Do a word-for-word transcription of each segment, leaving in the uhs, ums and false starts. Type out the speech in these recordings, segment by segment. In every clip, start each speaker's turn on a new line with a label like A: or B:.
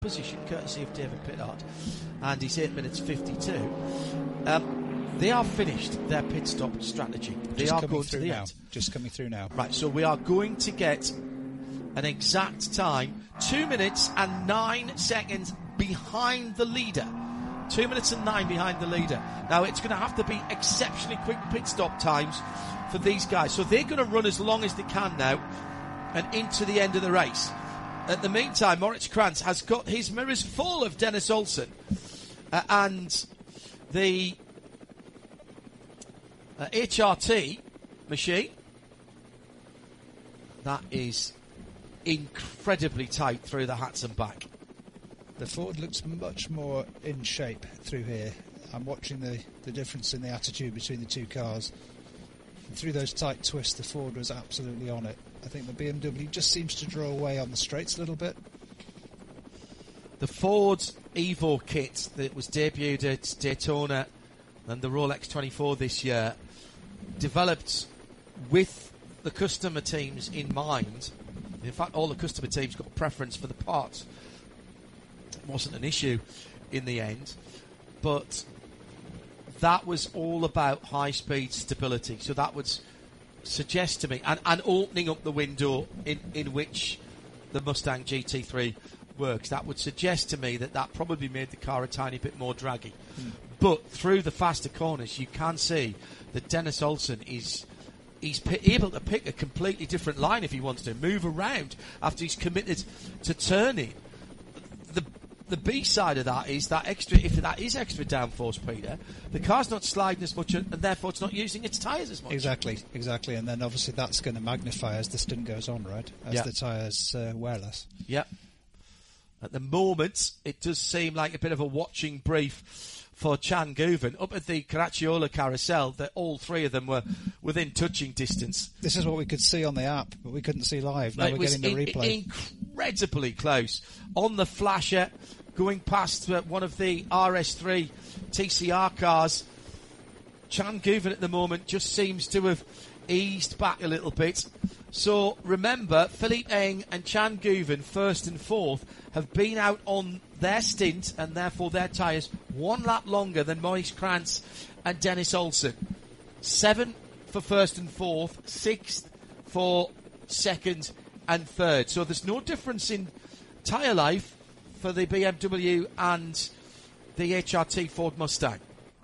A: position, courtesy of David Pittard, and he's eight minutes fifty-two. Um, they are finished their pit stop strategy. They
B: Just
A: are
B: coming
A: going
B: through
A: to the
B: now.
A: end.
B: Just coming through now.
A: Right, so we are going to get an exact time, two minutes and nine seconds behind the leader. Two minutes and nine behind the leader. Now, it's going to have to be exceptionally quick pit stop times for these guys. So they're going to run as long as they can now and into the end of the race. At the meantime, Moritz Krantz has got his mirrors full of Dennis Olsen uh, and the uh, H R T machine. That is incredibly tight through the hats and back.
B: The Ford looks much more in shape through here. I'm watching the, the difference in the attitude between the two cars. And through those tight twists, the Ford was absolutely on it. I think the B M W just seems to draw away on the straights a little bit.
A: The Ford Evo kit that was debuted at Daytona and the Rolex twenty-four this year, developed with the customer teams in mind. In fact, all the customer teams got a preference for the parts. It wasn't an issue in the end, but that was all about high-speed stability. So that would suggest to me, and, and opening up the window in, in which the Mustang G T three works, that would suggest to me that that probably made the car a tiny bit more draggy. Mm. But through the faster corners, you can see that Dennis Olsen is he's p- able to pick a completely different line if he wants to, move around after he's committed to turning. The The B side of that is that extra, if that is extra downforce, Peter, the car's not sliding as much and therefore it's not using its tyres as much.
B: Exactly, exactly. And then obviously that's going to magnify as the stint goes on, right? As
A: yep.
B: the tyres uh, wear less.
A: Yep. At the moment, it does seem like a bit of a watching brief for Chan Guven. Up at the Caracciolo carousel, that all three of them were within touching distance.
B: This is what we could see on the app, but we couldn't see live. Now
A: it
B: we're
A: was
B: getting the
A: in,
B: replay.
A: Incredibly close. On the flasher, going past uh, one of the R S three T C R cars, Chan Guven at the moment just seems to have eased back a little bit. So remember, Philippe Eng and Chan Guven, first and fourth, have been out on their stint and therefore their tyres one lap longer than Moritz Krantz and Dennis Olsen. Seven for first and fourth, sixth for second and third. So there's no difference in tyre life for the B M W and the H R T Ford Mustang.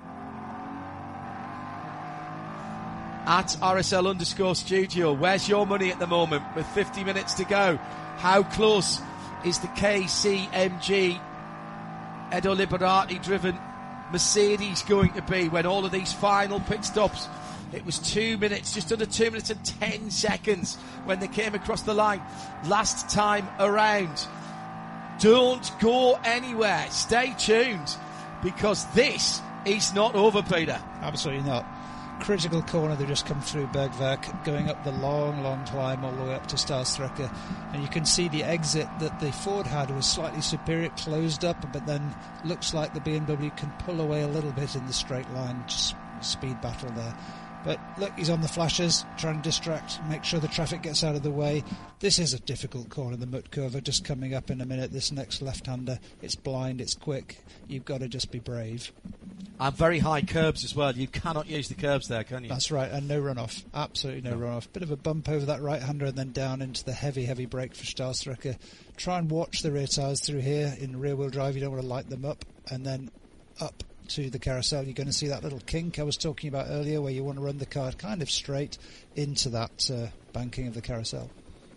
A: At R S L underscore studio, where's your money at the moment with fifty minutes to go? How close is the K C M G Edo Liberati driven Mercedes going to be when all of these final pit stops? It was two minutes, just under two minutes and ten seconds when they came across the line last time around. Don't go anywhere. Stay tuned, because this is not over, Peter.
B: Absolutely not. Critical corner, they just come through Bergwerk, going up the long, long climb all the way up to Starstrecke. And you can see the exit that the Ford had was slightly superior, closed up, but then looks like the B M W can pull away a little bit in the straight line. Just speed battle there. But look, he's on the flashes, trying to distract, make sure the traffic gets out of the way. This is a difficult corner, the Mutkova, just coming up in a minute. This next left-hander, it's blind, it's quick. You've got to just be brave.
A: And very high curbs as well. You cannot use the curbs there, can you?
B: That's right, and no runoff. Absolutely no, no. runoff. Bit of a bump over that right-hander and then down into the heavy, heavy brake for Starstrecke. Try and watch the rear tyres through here. In rear-wheel drive, you don't want to light them up. And then up to the carousel, you're going to see that little kink I was talking about earlier, where you want to run the car kind of straight into that uh, banking of the carousel.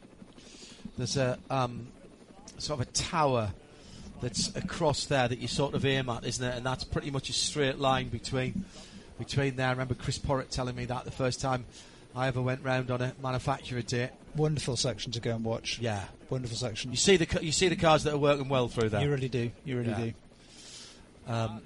A: There's a um, sort of a tower that's across there that you sort of aim at, isn't it? And that's pretty much a straight line between between there. I remember Chris Porritt telling me that the first time I ever went round on a manufacturer day.
B: Wonderful section to go and watch.
A: Yeah,
B: wonderful section.
A: You see the you see the cars that are working well through there.
B: You really do. You really
A: yeah.
B: do.
A: Um,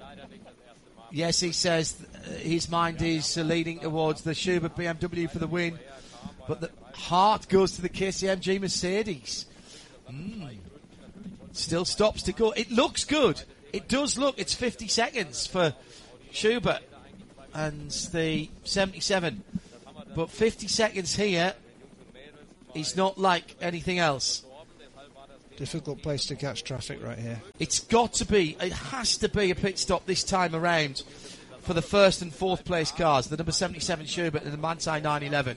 A: yes, he says his mind is leading towards the Schubert B M W for the win, but the heart goes to the K C M G Mercedes. Mm. Still stops to go. It looks good. It does look. It's fifty seconds for Schubert and the seventy-seven. But fifty seconds here is not like anything else.
B: difficult place to catch traffic right here.
A: It's got to be, it has to be a pit stop this time around for the first and fourth place cars, the number seventy-seven Schubert and the Manthey nine eleven.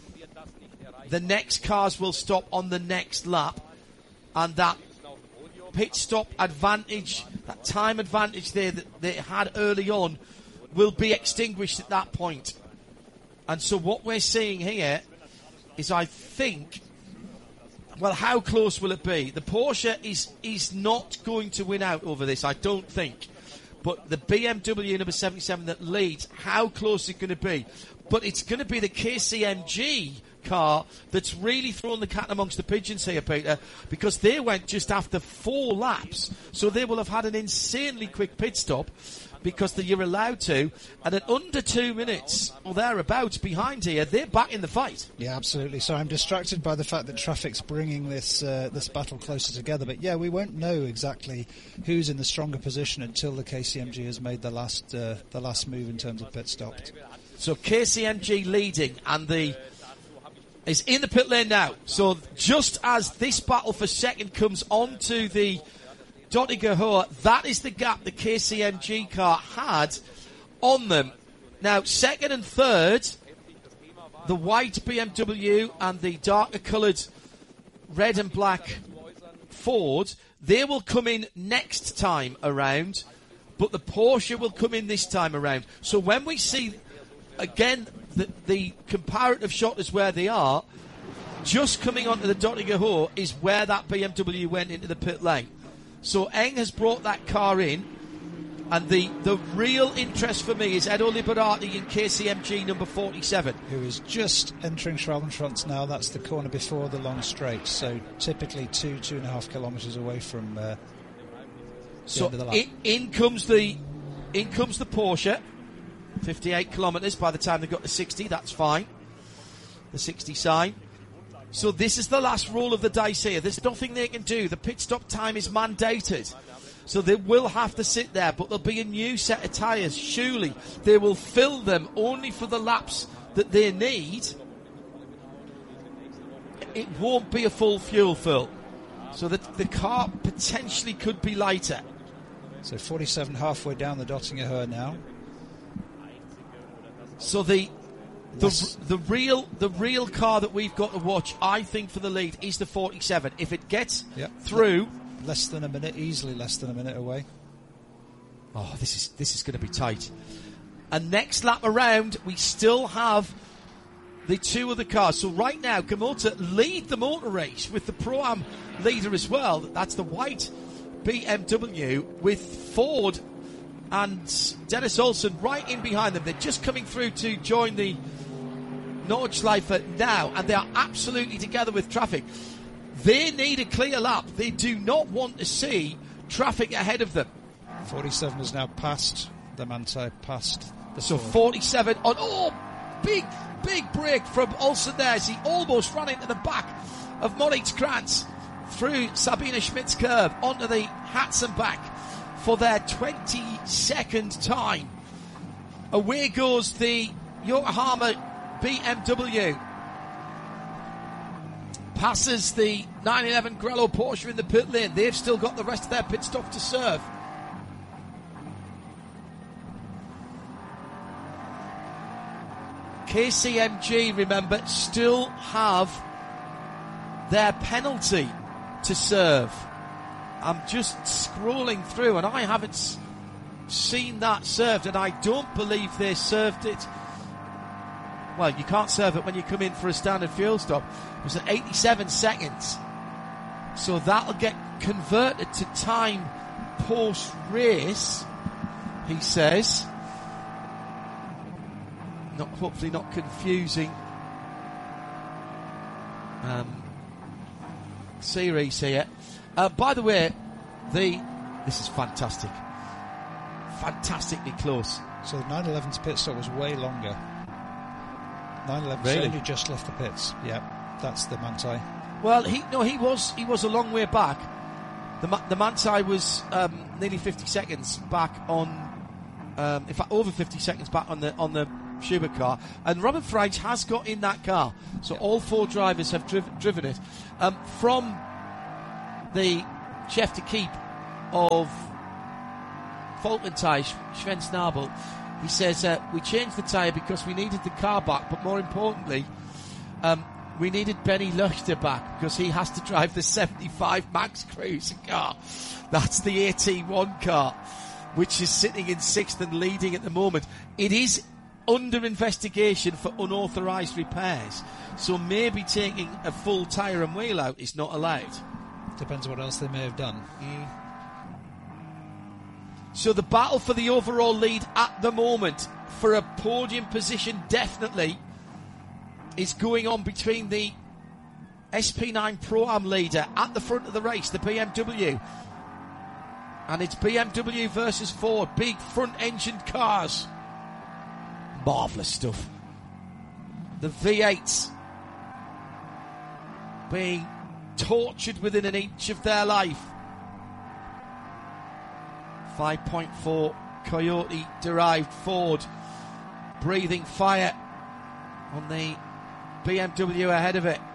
A: The next cars will stop on the next lap, and that pit stop advantage, that time advantage there that they had early on, will be extinguished at that point. And so what we're seeing here is, I think, well, how close will it be? The Porsche is is not going to win out over this, I don't think. But the B M W number seventy-seven that leads, how close is it going to be? But it's going to be the K C M G car that's really thrown the cat amongst the pigeons here, Peter, because they went just after four laps. So they will have had an insanely quick pit stop, because the, you're allowed to, and at under two minutes or thereabouts behind here, they're back in the fight.
B: Yeah, absolutely. So I'm distracted by the fact that traffic's bringing this uh, this battle closer together. But yeah, we won't know exactly who's in the stronger position until the K C M G has made the last uh, the last move in terms of pit stop.
A: So K C M G leading, and the is in the pit lane now. So just as this battle for second comes onto the Döttinger, that is the gap the K C M G car had on them. Now, second and third, the white B M W and the darker coloured red and black Ford, they will come in next time around, but the Porsche will come in this time around. So when we see, again, the, the comparative shot is where they are, just coming onto the Döttinger is where that B M W went into the pit lane. So Eng has brought that car in, and the, the real interest for me is Edo Liberati in K C M G number forty-seven.
B: Who is just entering Schwalbenschwanz now. That's the corner before the long straight, so typically two, two and a half kilometres away from uh, the
A: so
B: end of the lap.
A: In, in, comes the, in comes the Porsche, fifty-eight kilometres by the time they got to sixty, that's fine. The sixty sign. So this is the last roll of the dice here. There's nothing they can do. The pit stop time is mandated. So they will have to sit there, but there'll be a new set of tyres. Surely they will fill them only for the laps that they need. It won't be a full fuel fill. So that the car potentially could be lighter.
B: So forty-seven halfway down the Döttinger now.
A: So the... The, the real the real car that we've got to watch, I think, for the lead is the forty-seven. If it gets
B: yep.
A: through,
B: less than a minute, easily less than a minute away.
A: Oh, this is this is going to be tight. And next lap around, we still have the two other cars. So right now, Kamota lead the motor race with the Pro-Am leader as well. That's the white B M W with Ford and Dennis Olsen right in behind them. They're just coming through to join the Nordschleife now, and they are absolutely together with traffic. They need a clear lap. They do not want to see traffic ahead of them.
B: forty-seven has now passed the Manthey, past the
A: So
B: Ford.
A: forty-seven on, oh, big, big break from Olsen there as he almost ran into the back of Moritz Krantz through Sabine Schmidt's curve onto the Hatzenbach for their twenty-second time. Away goes the Yokohama B M W. Passes the nine eleven Grello Porsche in the pit lane. They've still got the rest of their pit stop to serve. K C M G, remember, still have their penalty to serve. I'm just scrolling through and I haven't s- seen that served, and I don't believe they served it. Well, you can't serve it when you come in for a standard fuel stop. It was at eighty-seven seconds. So that'll get converted to time post-race, he says. Not, hopefully not confusing um, series here. Uh, by the way, the this is fantastic. Fantastically close.
B: So the nine eleven's pit stop was way longer. nine eleven's
A: Really?
B: only just left the pits. Yeah, that's the Manthey.
A: Well, he no, he was he was a long way back. The Ma- the Manthey was um, nearly fifty seconds back on, um, in fact, over fifty seconds back on the on the Schubert car, and Robert Freitz has got in that car. So
B: yeah.
A: all four drivers have driv- driven it um, from the chef de keep of Falkland Tyre, Sven Snabel, he says, uh, we changed the tyre because we needed the car back, but more importantly, um, we needed Benny Luchter back because he has to drive the seventy-five Max Cruiser car. That's the A T one car, which is sitting in sixth and leading at the moment. It is under investigation for unauthorised repairs, so maybe taking a full tyre and wheel out is not allowed.
B: Depends what else they may have done.
A: Mm. So the battle for the overall lead at the moment, for a podium position definitely, is going on between the S P nine Pro-Am leader at the front of the race, the B M W. And it's B M W versus Ford, big front-engined cars. Marvellous stuff. The V eights being tortured within an inch of their life. five point four Coyote-derived Ford breathing fire on the B M W ahead of it.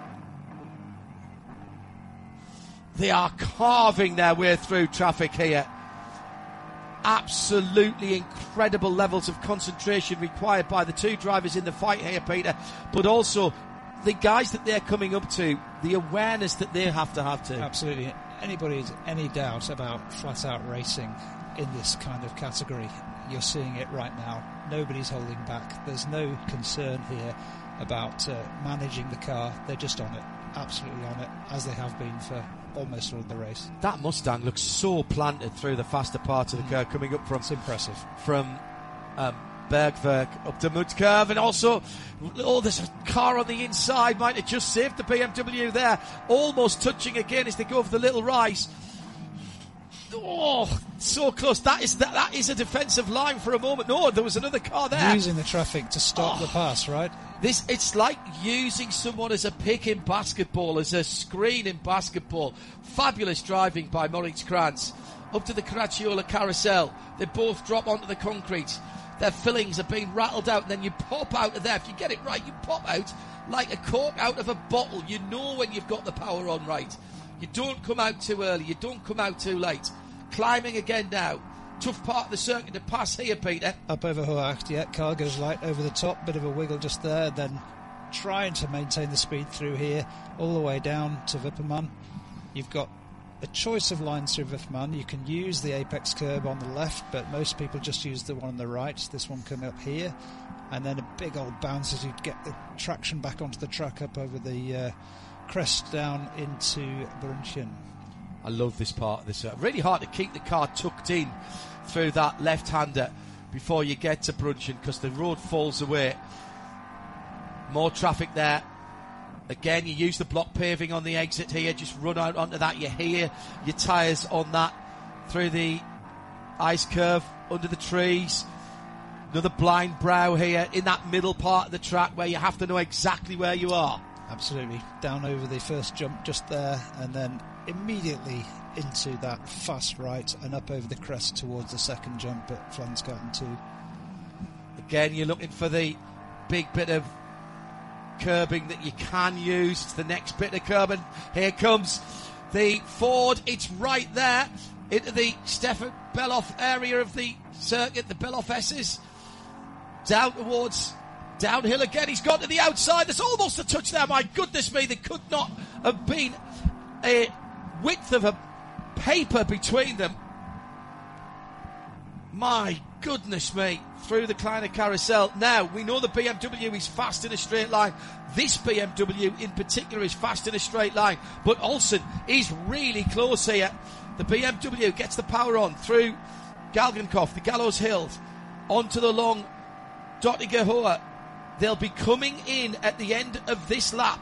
A: They are carving their way through traffic here. Absolutely incredible levels of concentration required by the two drivers in the fight here, Peter, but also the guys that they're coming up to, the awareness that they have to have to.
B: Absolutely. Anybody has any doubt about flat-out racing in this kind of category, you're seeing it right now. Nobody's holding back. There's no concern here about uh, managing the car. They're just on it, absolutely on it, as they have been for almost all of the race.
A: That Mustang looks so planted through the faster part of the curve, coming up from...
B: It's impressive.
A: From um, Bergwerk up to Mud Curve, and also, oh, there's a car on the inside, might have just saved the B M W there, almost touching again as they go for the little rise. Oh, so close. That is that, that is a defensive line for a moment. No, there was another car there.
B: Using the traffic to stop oh, the pass, right?
A: This It's like using someone as a pick in basketball, as a screen in basketball. Fabulous driving by Moritz Krantz. Up to the Caracciola carousel. They both drop onto the concrete. Their fillings are being rattled out, and then you pop out of there. If you get it right, you pop out like a cork out of a bottle. You know when you've got the power on right. You don't come out too early. You don't come out too late. Climbing again now. Tough part of the circuit to pass here, Peter.
B: Up over Hoacht, yeah. Car goes light over the top. Bit of a wiggle just there. Then trying to maintain the speed through here. All the way down to Wipperman. You've got a choice of lines through Wipperman. You can use the apex curb on the left, but most people just use the one on the right. This one coming up here. And then a big old bounce as you get the traction back onto the track up over the... Uh, crest down into Brunchen.
A: I love this part of this. Uh, really hard to keep the car tucked in through that left-hander before you get to Brunchen because the road falls away. More traffic there. Again, you use the block paving on the exit here. Just run out onto that. You hear your tyres on that through the ice curve under the trees. Another blind brow here in that middle part of the track where you have to know exactly where you are.
B: Absolutely. Down over the first jump just there, and then immediately into that fast right and up over the crest towards the second jump at Flansgarten two.
A: Again, you're looking for the big bit of curbing that you can use. It's the next bit of curbing. Here comes the Ford. It's right there into the Stefan Beloff area of the circuit, the Beloff S's. Down towards... Downhill again, he's gone to the outside. There's almost a touch there. My goodness me, there could not have been a width of a paper between them. My goodness me, through the Kleiner carousel. Now, we know the B M W is fast in a straight line. This B M W in particular is fast in a straight line. But Olsen is really close here. The B M W gets the power on through Galgenkopf, the Gallows Hills, onto the long Dottinger Hohe. They'll be coming in at the end of this lap.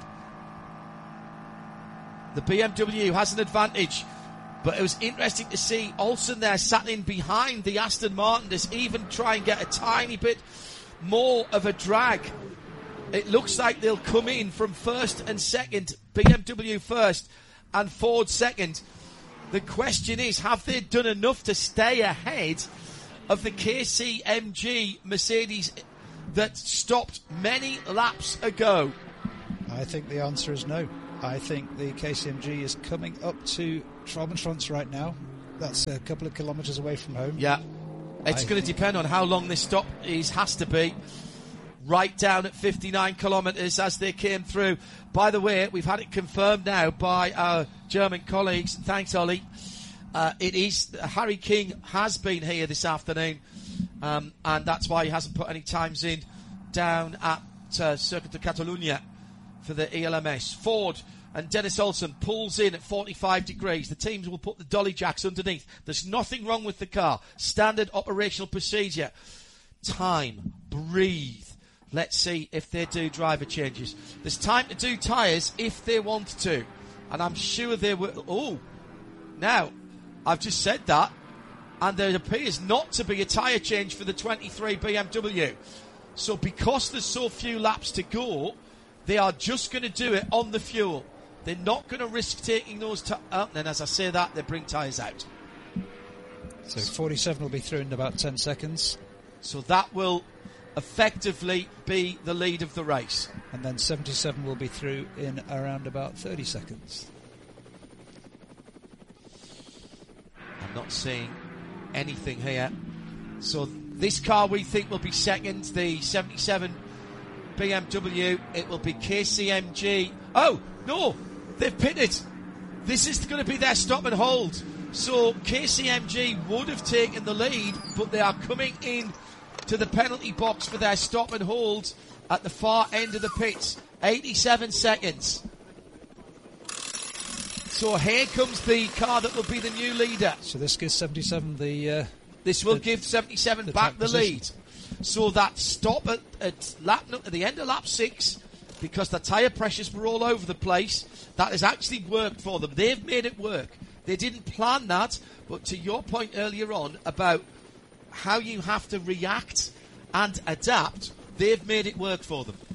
A: The B M W has an advantage, but it was interesting to see Olsen there sat in behind the Aston Martin to even try and get a tiny bit more of a drag. It looks like they'll come in from first and second, B M W first and Ford second. The question is, have they done enough to stay ahead of the K C M G Mercedes that stopped many laps ago?
B: I think the answer is no. I think the K C M G is coming up to Traubenschwanz right now. That's a couple of kilometres away from home.
A: Yeah. It's going to depend on how long this stop is, has to be. Right down at fifty-nine kilometres as they came through. By the way, we've had it confirmed now by our German colleagues. Thanks, Ollie. Uh, it is, Harry King has been here this afternoon, um, and that's why he hasn't put any times in down at uh, Circuit de Catalunya for the E L M S. Ford and Dennis Olsen pulls in at forty-five degrees. The teams will put the dolly jacks underneath. There's nothing wrong with the car. Standard operational procedure. Time. Breathe. Let's see if they do driver changes. There's time to do tyres if they want to. And I'm sure they will. Oh, now, I've just said that. And there appears not to be a tyre change for the twenty-three B M W. So because there's so few laps to go, they are just going to do it on the fuel. They're not going to risk taking those tyres. Oh, and as I say that, they bring tyres out.
B: So forty-seven will be through in about ten seconds.
A: So that will effectively be the lead of the race.
B: And then seventy-seven will be through in around about thirty seconds.
A: I'm not seeing anything here. So this car we think will be second, the seventy-seven B M W. It will be K C M G. Oh, no, they've pitted. This is going to be their stop and hold. So K C M G would have taken the lead, but they are coming in to the penalty box for their stop and hold at the far end of the pits. eighty-seven seconds. So here comes the car that will be the new leader.
B: So this gives seventy-seven the... Uh,
A: this will
B: the,
A: give seventy-seven
B: the
A: back the
B: position.
A: lead. So that stop at, at, lap, at the end of lap six, because the tyre pressures were all over the place, that has actually worked for them. They've made it work. They didn't plan that, but to your point earlier on about how you have to react and adapt, they've made it work for them.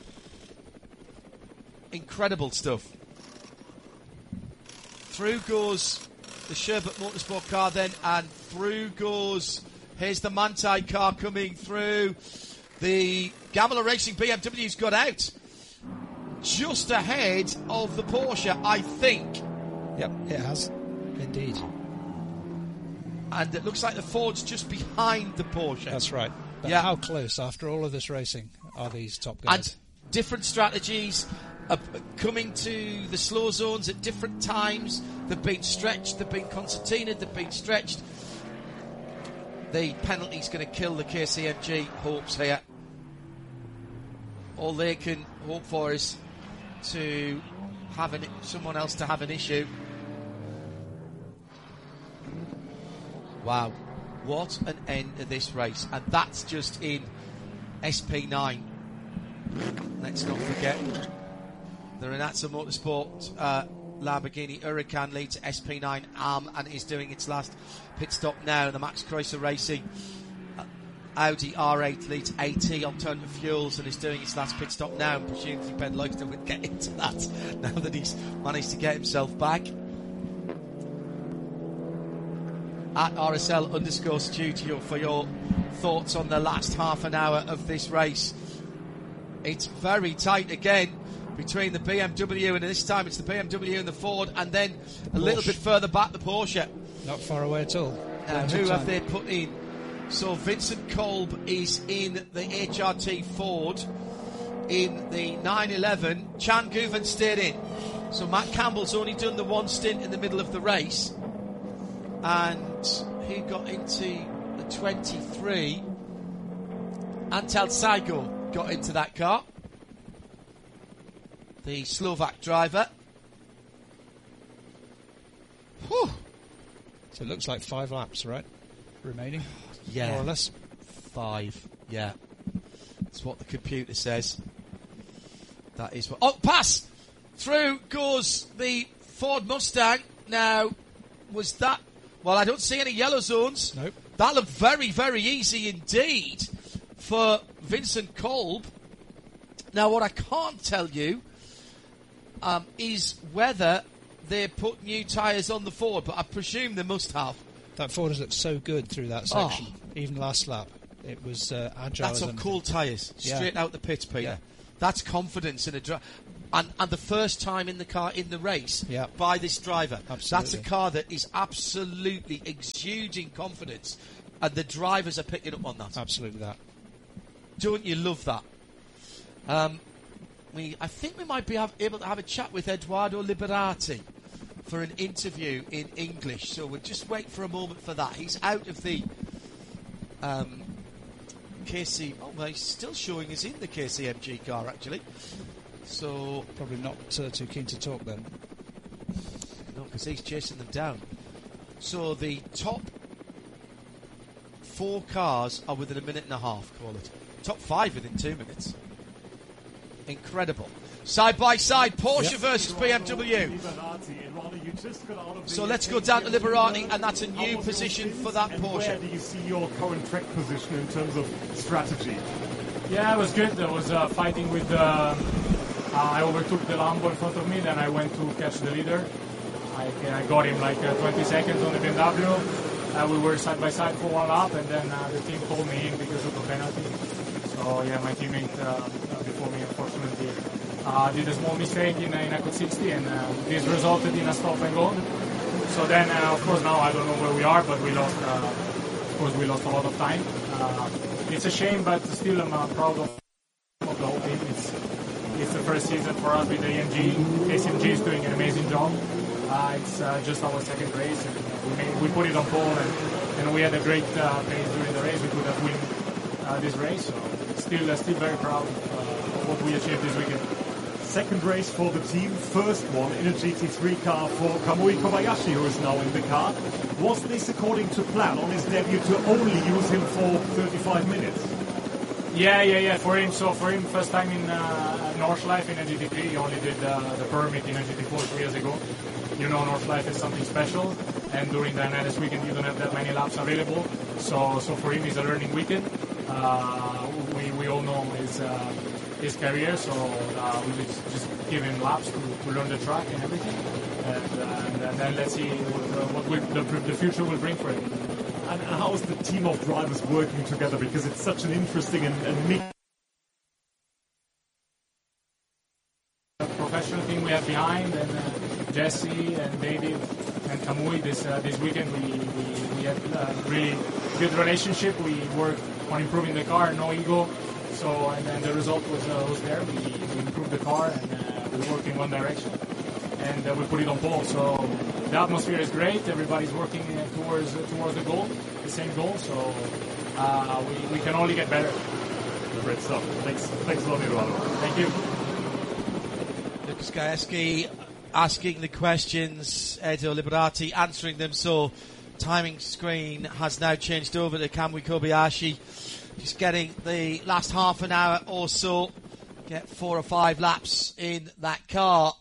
A: Incredible stuff. Through goes the Sherbert Motorsport car then, and through goes, here's the Manthey car coming through. The Gamela Racing B M W's got out just ahead of the Porsche, I think.
B: Yep, it has, indeed.
A: And it looks like the Ford's just behind the Porsche.
B: That's right. But
A: yeah.
B: How close, after all of this racing, are these top guys?
A: And different strategies are coming to the slow zones at different times. They've been stretched, they've been concertinaed, they've been stretched. The penalty's going to kill the K C M G hopes here. All they can hope for is to have an, someone else to have an issue. Wow, what an end to this race. And that's just in S P nine. Let's not forget the Renazza Motorsport uh, Lamborghini Huracan leads S P nine Arm and is doing its last pit stop now. The Max Kreuzer Racing uh, Audi R eight leads AT Alternative Fuels and is doing its last pit stop now, and presumably Ben Leuchter would get into that now that he's managed to get himself back. At R S L underscore studio for your thoughts on the last half an hour of this race. It's very tight again between the B M W, and this time it's the B M W and the Ford, and then a little bit further back the Porsche.
B: Not far away at all.
A: Now, who have they put in? So Vincent Kolb is in the H R T Ford in the nine eleven. Chan Guven stayed in. So Matt Campbell's only done the one stint in the middle of the race. And he got into the twenty-three. Antal Saigo got into that car. The Slovak driver. Whew.
B: So it looks like five laps, right? Remaining?
A: Yeah.
B: More or less.
A: Five. Yeah. That's what the computer says. That is what... Oh, pass! Through goes the Ford Mustang. Now, was that... Well, I don't see any yellow zones.
B: Nope.
A: That looked very, very easy indeed for Vincent Kolb. Now, what I can't tell you um, is whether they put new tyres on the Ford, but I presume they must have.
B: That Ford has looked so good through that section, oh. even last lap. It was uh, agile.
A: That's on cool tyres, straight yeah. out the pits, Peter. Yeah. That's confidence in a drive. and, and the first time in the car in the race
B: Yep.
A: by this driver.
B: Absolutely.
A: That's a car that is absolutely exuding confidence, and the drivers are picking up on that.
B: Absolutely that.
A: Don't you love that? Um, we, I think we might be have, able to have a chat with Edoardo Liberati for an interview in English, so we'll just wait for a moment for that. He's out of the um, K C. Oh, well, he's still showing us in the K C M G car, actually. So
B: Probably not uh, too keen to talk then.
A: no, because he's chasing them down. So the top four cars are within a minute and a half, call it. Top five within two minutes. Incredible. Side by side, Porsche
B: Yep.
A: versus B M W. So let's go down to Liberati, and that's a new position for that
C: and
A: Porsche.
C: Where do you see your current track position in terms of strategy?
D: Yeah, it was good. I was uh, fighting with. Uh, uh, I overtook the Lambo in front of me. Then I went to catch the leader. I, I got him like uh, twenty seconds on the B M W. Uh, we were side by side for one lap, and then uh, the team called me in because of the penalty. So yeah, my teammate uh, before me, unfortunately, uh, did a small mistake in, in Eco sixty, and uh, this resulted in a stop and go. So then, uh, of course, now I don't know where we are, but we lost. Uh, of course, we lost a lot of time. Uh, it's a shame, but still, I'm uh, proud of, of the whole team. It's it's the first season for us with A M G. K C M G is doing an amazing job. Uh, it's uh, just our second race, and we made, we put it on pole, and, and we had a great uh, pace during the race. We could have won uh, this race, so still uh, still very proud of, uh, of what we achieved this weekend.
C: Second race for the team, first one in a G T three car for Kamui Kobayashi, who is now in the car. Was this according to plan on his debut to only use him for thirty-five minutes?
D: Yeah, yeah, yeah. For him, so for him, first time in uh, Nordschleife in a G T three. He only did uh, the permit in a G T four two years ago. You know, Nordschleife is something special, and during the N L S weekend, you don't have that many laps available. So, so for him, it's a learning weekend. Uh, we we all know his uh, his career, so uh, we will just give him laps to, to learn the track and everything, and, uh, and then let's see what, uh, what will, the, the future will bring for him.
C: And how is the team of drivers working together? Because it's such an interesting and, and mixed
D: professional team we have behind, and uh, Jesse and David and Kamui. This uh, this weekend we we, we had a really good relationship. We worked on improving the car, no ego. So and then the result was uh, was there. We, we improved the car, and uh, we worked in one direction, and uh, we put it on pole. So the atmosphere is great. Everybody's working uh, towards uh, towards the goal, the same goal. So uh, we we can only get better.
C: great stuff. Thanks, thanks a lot, Eduardo.
D: Thank you.
A: Lucas Gajewski asking the questions, Edo Liberati answering them. So timing screen has now changed over to Kamui Kobayashi. Just getting the last half an hour or so, get four or five laps in that car.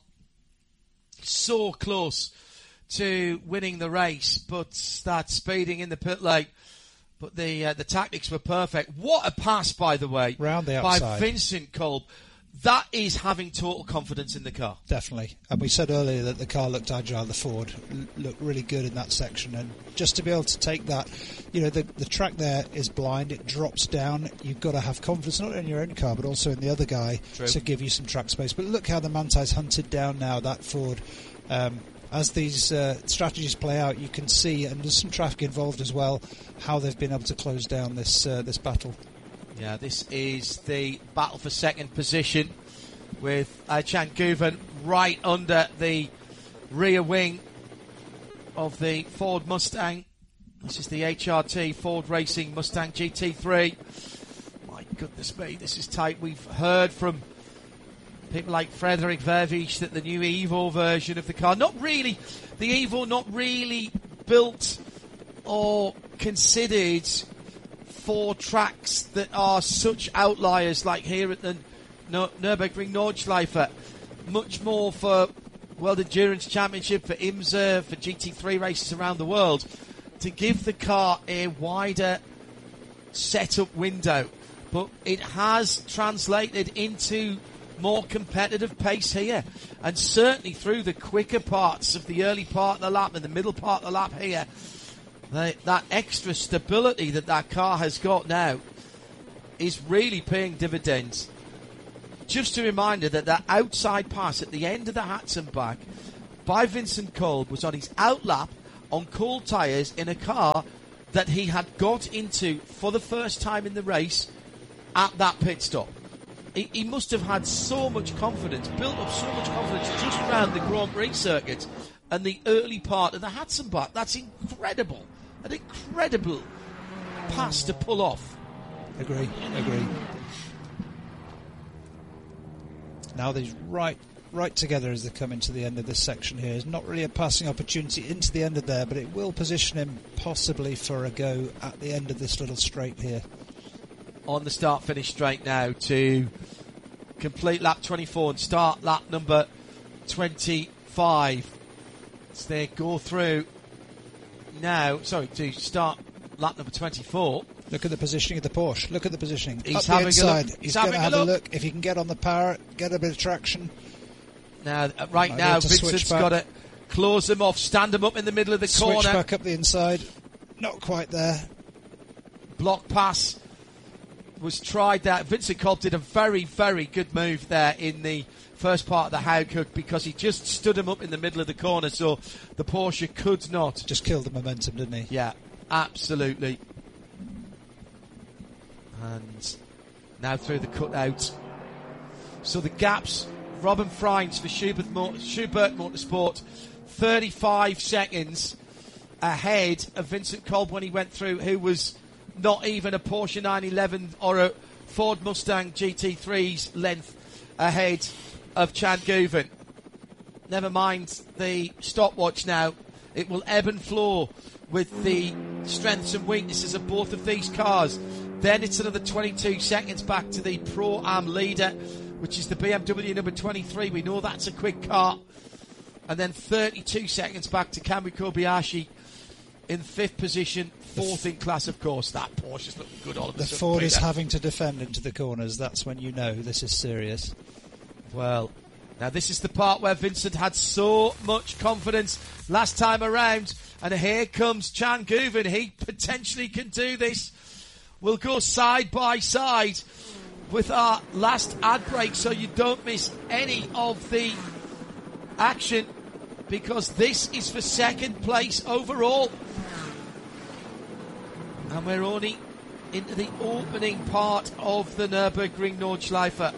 A: So close to winning the race, but that speeding in the pit lane. But the uh, the tactics were perfect. What a pass, by the way,
B: round the
A: by
B: outside.
A: Vincent Kolb. That is having total confidence in the car.
B: Definitely. And we said earlier that the car looked agile, the Ford l- looked really good in that section. And just to be able to take that, you know, the, the track there is blind, it drops down. You've got to have confidence, not in your own car, but also in the other guy
A: True.
B: to give you some track space. But look how the Mantai's hunted down now, that Ford. Um, as these uh, strategies play out, you can see, and there's some traffic involved as well, how they've been able to close down this uh, this battle.
A: Yeah, this is the battle for second position with uh, Chan Guven right under the rear wing of the Ford Mustang. This is the H R T Ford Racing Mustang G T three. My goodness me, this is tight. We've heard from people like Frederick Vervisch that the new Evo version of the car, not really, the Evo not really built or considered for tracks that are such outliers like here at the Nürburgring Nordschleife. Much more for World Endurance Championship, for IMSA, for G T three races around the world, to give the car a wider setup window. But it has translated into more competitive pace here, and certainly through the quicker parts of the early part of the lap and the middle part of the lap here, the, that extra stability that that car has got now is really paying dividends. just a reminder that that outside pass at the end of the Hatzenbach by Vincent Kolb was on his out lap on cold tyres in a car that he had got into for the first time in the race at that pit stop. He, he must have had so much confidence, built up so much confidence just around the Grand Prix circuit and the early part of the Hatzenbach. That's incredible. An incredible pass to pull off.
B: Agree, agree. Now these right right together as they come into the end of this section here. It's not really a passing opportunity into the end of there, but it will position him possibly for a go at the end of this little straight here.
A: On the start-finish straight now to complete lap twenty-four and start lap number twenty-five. So they go through now, sorry, to start lap number twenty-four.
B: Look at the positioning of the Porsche. Look at the positioning.
A: He's
B: Up
A: having
B: the inside.
A: a look. He's,
B: He's
A: having
B: going to have
A: a
B: a
A: look.
B: look. If he can get on the power, get a bit of traction.
A: Now, uh, right
B: Might
A: now,
B: be able to switch
A: Vincent's
B: back.
A: got to close them off, stand them up in the middle of the
B: Switch
A: corner.
B: back up the inside. Not quite there.
A: Block pass was tried there. Vincent Kolb did a very, very good move there in the first part of the Haughook because he just stood him up in the middle of the corner so the Porsche could not.
B: Just killed the momentum, didn't he?
A: Yeah, absolutely. And now through the cutout. So the gaps, Robin Freins for Schubert, Motor, Schubert Motorsport, thirty-five seconds ahead of Vincent Kolb when he went through, who was not even a Porsche nine eleven or a Ford Mustang G T three's length ahead of Chan Guven. Never mind the stopwatch now. It will ebb and flow with the strengths and weaknesses of both of these cars. Then it's another twenty-two seconds back to the Pro-Am leader, which is the B M W number twenty-three. We know that's a quick car. And then thirty-two seconds back to Kamui Kobayashi in fifth position, fourth in class, of course. That Porsche's looking good all of a
B: The
A: sudden,
B: Ford is
A: Peter.
B: having to defend into the corners. That's when you know this is serious.
A: Well, now this is the part where Vincent had so much confidence last time around. And here comes Chan Guven. He potentially can do this. We'll go side by side with our last ad break so you don't miss any of the action, because this is for second place overall. And we're only into the opening part of the Nürburgring Nordschleife.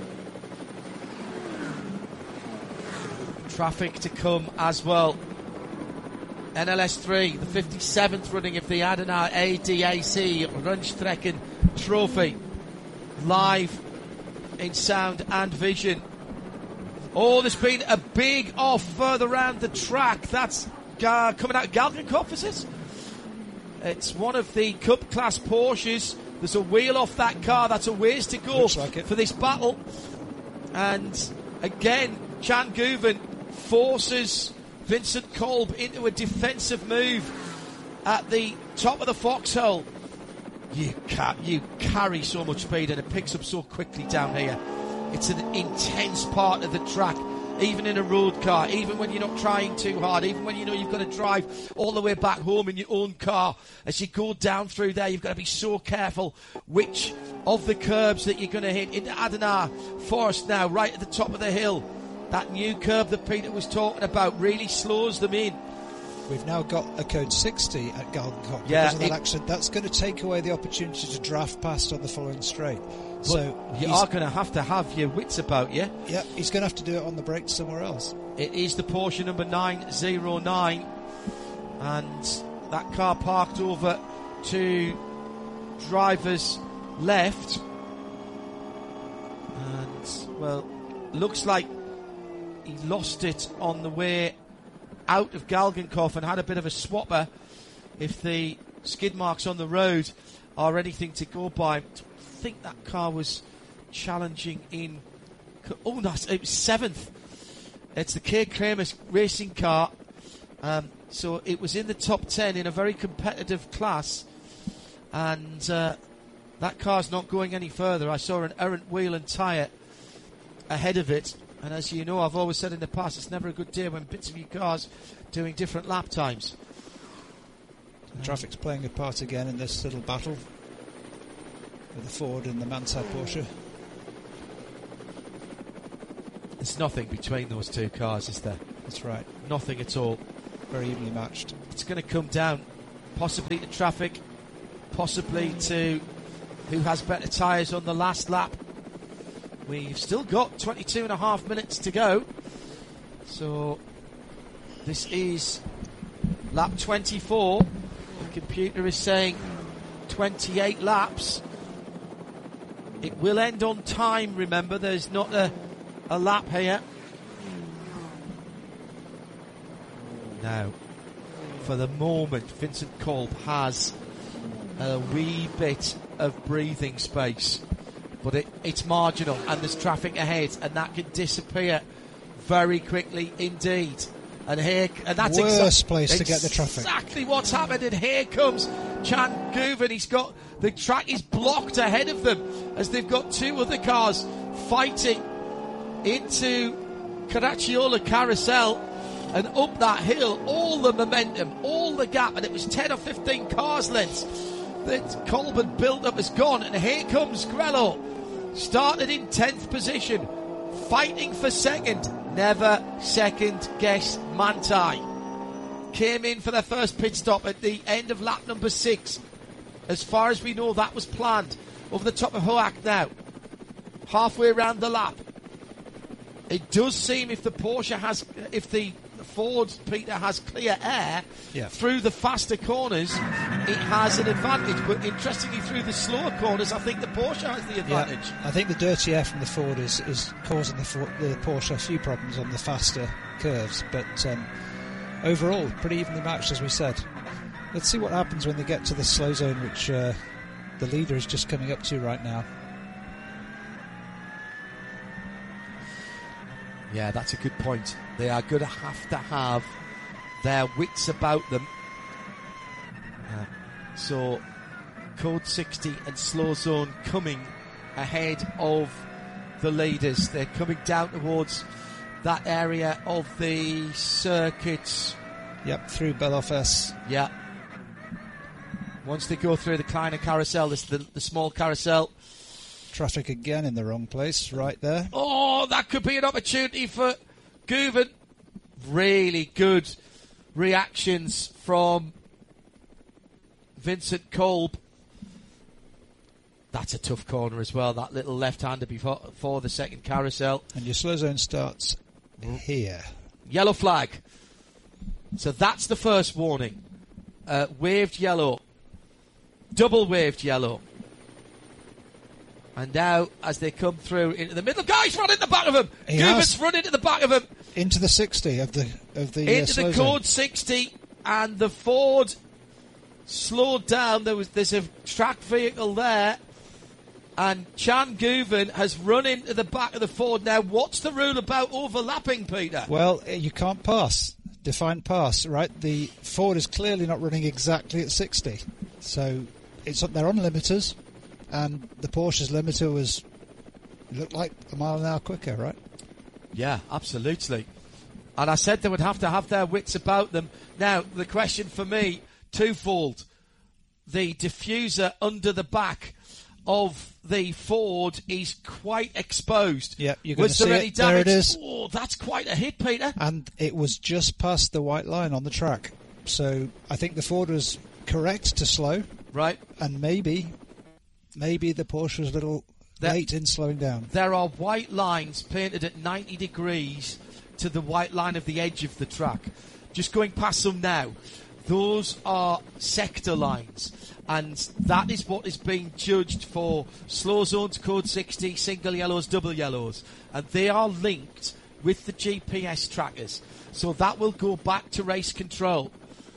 A: Traffic to come as well. N L S three, the fifty-seventh running of the Adenauer A D A C Rundstrecken Trophy. Live in sound and vision. Oh, there's been a big off further round the track. That's uh, coming out of Galgenkopf, is it? It's one of the Cup class Porsches. There's a wheel off that car. That's a ways to go
B: like
A: for this battle. And again, Chan Guven forces Vincent Kolb into a defensive move at the top of the foxhole. You, ca- you carry so much speed and it picks up so quickly down here. It's an intense part of the track, even in a road car, even when you're not trying too hard, even when you know you've got to drive all the way back home in your own car. As you go down through there, you've got to be so careful which of the curbs that you're going to hit. Into Adenauer Forest now, right at the top of the hill. That new curb that Peter was talking about really slows them in.
B: We've now got a code sixty at Galgenkopf
A: Yeah,
B: because of that
A: it-
B: accident. That's going to take away the opportunity to draft past on the following straight. So
A: You
B: he's-
A: are going to have to have your wits about you.
B: yeah, he's going to have to do it on the brakes somewhere else.
A: It is the Porsche number nine oh nine, and that car parked over to driver's left. And, well, looks like he lost it on the way out of Galgenkopf and had a bit of a swapper. If the skid marks on the road are anything to go by, I think that car was challenging in. Oh, no, it was seventh. It's the K. Kramer racing car. Um, so it was in the top ten in a very competitive class. And uh, that car's not going any further. I saw an errant wheel and tyre ahead of it. And as you know, I've always said in the past, it's never a good day when bits of your cars doing different lap times.
B: The traffic's playing a part again in this little battle with the Ford and the Mansell Porsche.
A: There's nothing between those two cars, is there?
B: That's right.
A: Nothing at all.
B: Very evenly matched.
A: It's going to come down possibly to traffic, possibly to who has better tyres on the last lap. We've still got twenty-two and a half minutes to go. So this is lap twenty-four. The computer is saying twenty-eight laps. It will end on time, remember. There's not a, a lap here. Now, for the moment, Vincent Kolb has a wee bit of breathing space, but it, it's marginal, and there's traffic ahead, and that can disappear very quickly indeed. And here, and that's
B: worst
A: exa-
B: place to get the traffic.
A: Exactly what's happened. And here comes Chan Guven. He's got the track is blocked ahead of them as they've got two other cars fighting into Caracciolo Carousel and up that hill. All the momentum, all the gap, and it was ten or fifteen cars lengths that Colburn built up has gone. And here comes Grello, started in tenth position, fighting for second. Never second guess Manthey. Came in for their first pit stop at the end of lap number six. As far as we know, that was planned. Over the top of Hoak now. Halfway around the lap. It does seem if the Porsche has, if the Ford, Peter, has clear air
B: yeah.
A: through the faster corners, it has an advantage. But interestingly, through the slower corners, I think the Porsche has the advantage.
B: Yeah. I think the dirty air from the Ford is, is causing the, the Porsche a few problems on the faster curves. But um, overall, pretty evenly matched, as we said. Let's see what happens when they get to the slow zone, which uh, the leader is just coming up to right now.
A: Yeah, that's a good point. They are going to have to have their wits about them. Uh, so, Code sixty and Slow Zone coming ahead of the leaders. They're coming down towards that area of the circuit.
B: Yep, through Belofes.
A: Yeah. Once they go through the Kleiner Carousel, this the, the small carousel.
B: Traffic again in the wrong place, right there.
A: Oh, that could be an opportunity for Guven. Really good reactions from Vincent Kolb. That's a tough corner as well, that little left-hander before, before the second carousel.
B: And your slow zone starts here.
A: Yellow flag. So that's the first warning. Uh, waved yellow. Double waved yellow. And now, as they come through into the middle, guys, run in the back of him. Guven's run into the back of him.
B: Into the sixty of the of the
A: into
B: uh,
A: the Code sixty, and the Ford slowed down. There was there's a track vehicle there, and Chan Guven has run into the back of the Ford. Now, what's the rule about overlapping, Peter?
B: Well, you can't pass. Defined pass, right? The Ford is clearly not running exactly at sixty, so it's they're on limiters. And the Porsche's limiter was looked like a mile an hour quicker, right?
A: Yeah, absolutely. And I said they would have to have their wits about them. Now, the question for me, twofold. The diffuser under the back of the Ford is quite exposed.
B: Yeah, you're going to see
A: there any
B: it.
A: damage?
B: There it is.
A: Oh, that's quite a hit, Peter.
B: And it was just past the white line on the track. So I think the Ford was correct to slow.
A: Right.
B: And maybe... Maybe the Porsche was a little there, late in slowing down.
A: There are white lines painted at ninety degrees to the white line of the edge of the track. Just going past them now. Those are sector lines. And that is what is being judged for slow zones, Code sixty, single yellows, double yellows. And they are linked with the G P S trackers. So that will go back to race control.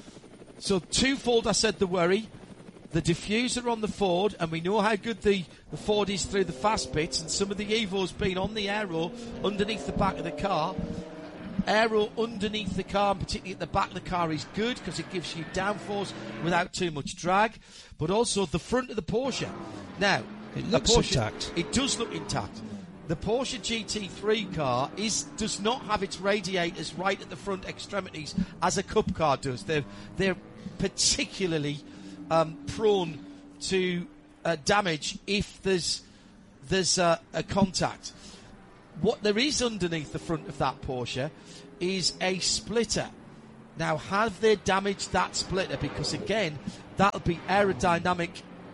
A: So twofold, I said the worry. The diffuser on the Ford, and we know how good the, the Ford is through the fast bits, and some of the Evo's been on the aero underneath the back of the car. Aero underneath the car, and particularly at the back of the car, is good because it gives you downforce without too much drag, but also the front of the Porsche. Now,
B: it looks
A: Porsche,
B: intact.
A: It does look intact. The Porsche G T three car is does not have its radiators right at the front extremities as a Cup car does. They're, they're particularly... Um, prone to uh, damage if there's there's uh, a contact. what there is underneath the front of that Porsche is a splitter. Now, have they damaged that splitter? Because again, that'll be aerodynamic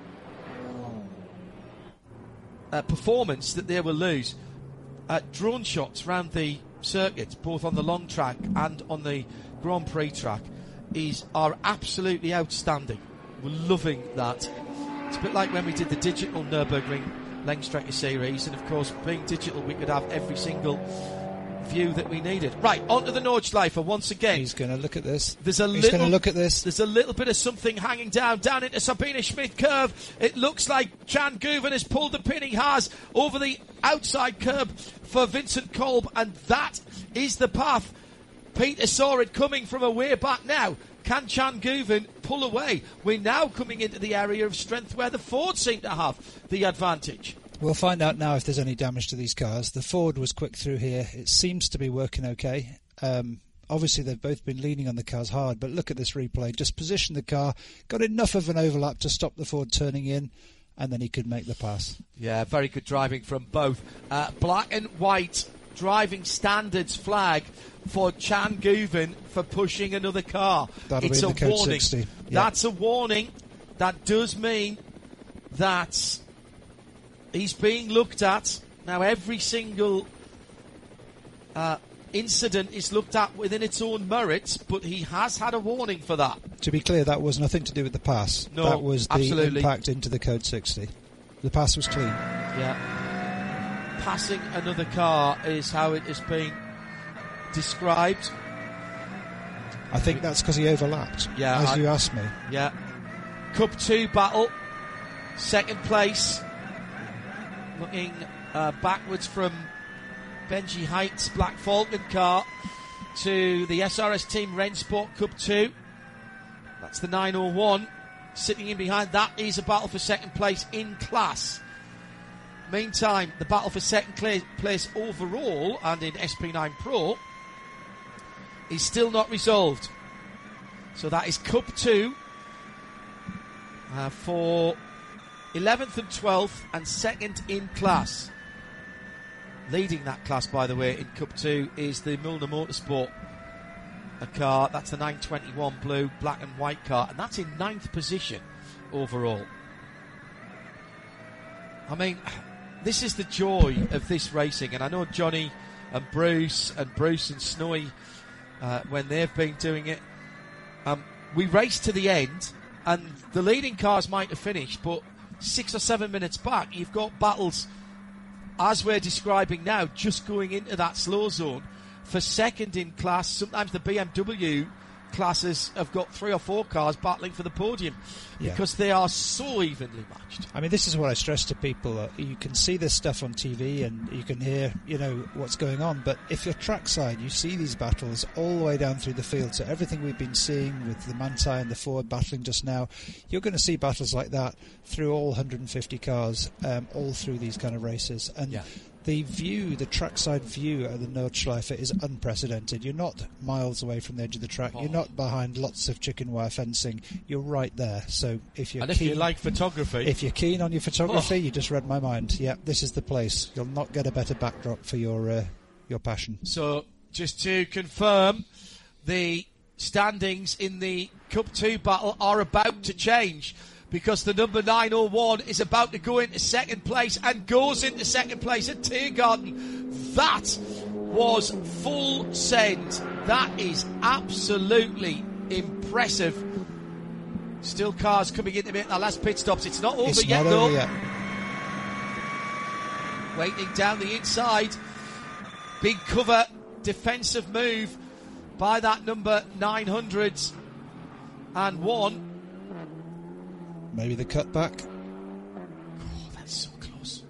A: uh, performance that they will lose. Uh, drone shots around the circuit, both on the long track and on the Grand Prix track, is are absolutely outstanding. We're loving that. It's a bit like when we did the digital Nürburgring Langstrecke series, and of course, being digital, we could have every single view that we needed. Right, onto the Nordschleife once again.
B: He's going to look at this.
A: There's a
B: He's
A: little,
B: going to look at this.
A: There's a little bit of something hanging down, down into Sabine Schmidt curve. It looks like Can Guven has pulled the pin. He has over the outside curb for Vincent Kolb, and that is the path. Peter saw it coming from a way back now. Can Can Guven pull away? We're now coming into the area of strength where the Ford seem to have the advantage.
B: We'll find out now if there's any damage to these cars. The Ford was quick through here. It seems to be working okay. Um, obviously, they've both been leaning on the cars hard, but look at this replay. Just positioned the car, got enough of an overlap to stop the Ford turning in, and then he could make the pass.
A: Yeah, very good driving from both. Uh, black and white driving standards flag for Can Guven for pushing another car.
B: That'll
A: it's
B: be
A: a
B: in the code
A: warning.
B: sixty. Yeah.
A: That's a warning. That does mean that he's being looked at. Now, every single uh, incident is looked at within its own merits, but he has had a warning for that.
B: To be clear, that was nothing to do with the pass.
A: No,
B: that was the
A: absolutely.
B: impact into the code sixty. The pass was clean.
A: Yeah. Passing another car is how it is being described.
B: I think that's because he overlapped,
A: Yeah,
B: as
A: I-
B: you asked me.
A: Yeah. Cup two battle. Second place. Looking uh, backwards from Benji Height's Black Falcon car to the S R S Team Rennsport Cup two. That's the nine oh one. Sitting in behind that is a battle for second place in class. Meantime, the battle for second cla- place overall and in S P nine Pro is still not resolved. So that is Cup two uh, for eleventh and twelfth and second in class. Leading that class, by the way, in Cup two is the Milner Motorsport a car. That's the nine twenty-one blue, black and white car, and that's in ninth position overall. I mean, this is the joy of this racing, and I know Johnny and Bruce and Bruce and Snowy, uh, when they've been doing it, um, we race to the end, and the leading cars might have finished, but six or seven minutes back, you've got battles, as we're describing now, just going into that slow zone for second in class. Sometimes the B M W classes have got three or four cars battling for the podium
B: Yeah.
A: because they are so evenly matched.
B: I mean, this is what I stress to people. Uh, you can see this stuff on T V and you can hear, you know, what's going on. But if you're trackside, you see these battles all the way down through the field. So everything we've been seeing with the Manthey and the Ford battling just now, you're going to see battles like that through all one hundred fifty cars, um, all through these kind of races. And
A: Yeah.
B: the view, the trackside view at the Nordschleife is unprecedented. You're not miles away from the edge of the track.
A: Oh.
B: You're not behind lots of chicken wire fencing. You're right there. So if you're
A: And if
B: keen,
A: you like photography,
B: if you're keen on your photography,
A: Oh.
B: you just read my mind. Yeah, this is the place. You'll not get a better backdrop for your uh, your passion.
A: so just to confirm, the standings in the Cup two battle are about to change, because the number nine oh one is about to go into second place and goes into second place at Tiergarten. That was full send. That is absolutely impressive. Still cars coming in to make their last pit stops. It's not over
B: It's
A: yet,
B: not
A: though.
B: over yet.
A: Waiting down the inside. Big cover, defensive move by that number nine hundred one.
B: Maybe the cutback.
A: Oh, that's so close.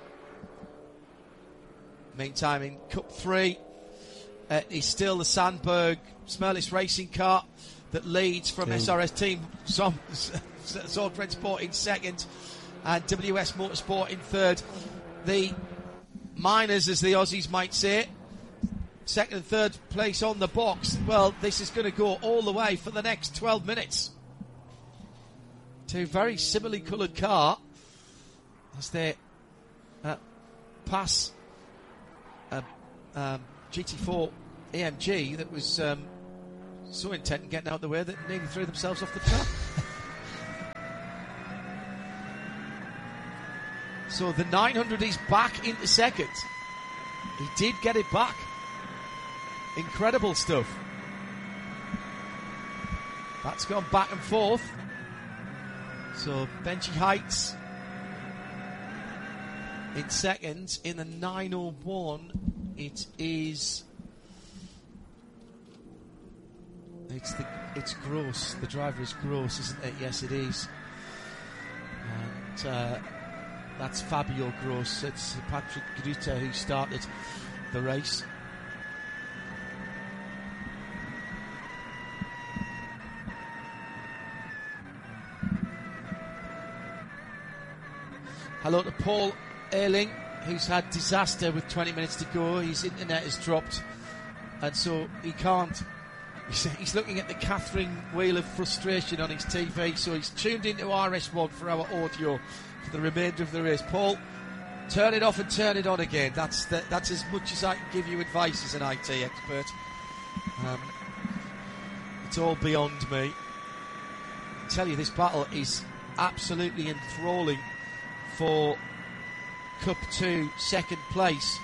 A: Meantime, in Cup three, uh, is still the Sandberg Smerlis racing car that leads from
B: Still.
A: S R S Team Zord Rennsport in second and W S Motorsport in third. The miners, as the Aussies might say, second and third place on the box. Well, this is going to go all the way for the next twelve minutes. Two very similarly coloured car as they uh, pass a um, G T four A M G that was um, so intent on getting out of the way that nearly threw themselves off the track. So the nine hundred is back into second. He did get it back. Incredible stuff. That's gone back and forth. So Benji Heights in second. In the nine oh one, it is... It's the it's Gross. The driver is Gross, isn't it? Yes, it is. And... Uh, That's Fabio Gross. It's Patrick Gruta who started the race. Hello to Paul Erling, who's had disaster with twenty minutes to go. His internet has dropped, and so he can't. He's, he's looking at the Catherine wheel of frustration on his T V, so he's tuned into R S one for our audio for the remainder of the race. Paul, turn it off and turn it on again. That's the, that's as much as I can give you advice as an I T expert. Um, it's all beyond me. I tell you, this battle is absolutely enthralling for Cup two second place,